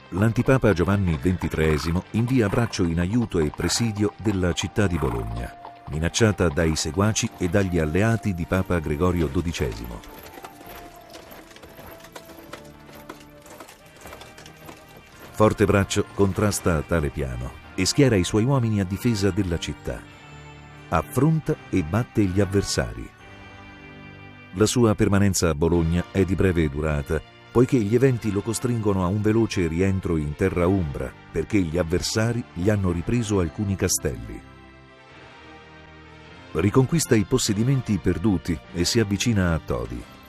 l'antipapa Giovanni XXIII invia braccio in aiuto e presidio della città di Bologna, minacciata dai seguaci e dagli alleati di Papa Gregorio XII. Fortebraccio contrasta tale piano e schiera i suoi uomini a difesa della città. Affronta e batte gli avversari. La sua permanenza a Bologna è di breve durata, poiché gli eventi lo costringono a un veloce rientro in terra umbra, perché gli avversari gli hanno ripreso alcuni castelli. Riconquista i possedimenti perduti e si avvicina a Todi.